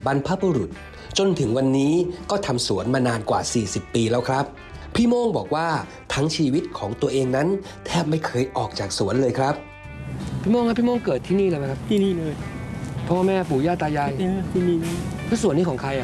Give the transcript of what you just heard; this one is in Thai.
บรรพบุรุษจนถึงวันนี้ก็ทำสวนมานานกว่า 40 ปีแล้วครับพี่โม่งบอกว่าทั้งชีวิตของตัวเองนั้นแทบไม่เคยออกจากสวนเลยครับพี่โม่งครับพี่โม่งเกิดที่นี่เลยไหมครับที่นี่เลยพ่อแม่ปู่ย่าตายายที่นี่แล้วสวนนี้ของใครอะ